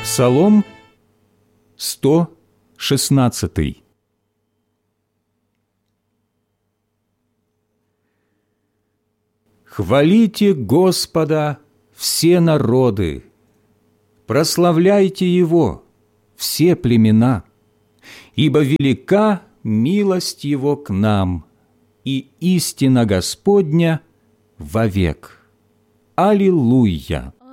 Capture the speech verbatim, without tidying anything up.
Псалом сто шестнадцатый. Хвалите Господа все народы, прославляйте Его все племена, ибо велика милость Его к нам, и истина Господня вовек. Аллилуйя!